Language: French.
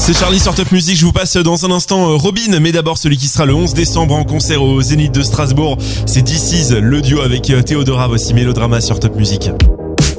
C'est Charlie sur Top Music, je vous passe dans un instant Robin, mais d'abord celui qui sera le 11 décembre en concert au Zénith de Strasbourg, c'est This Is, le duo avec Théodora, voici Mélodrama sur Top Music.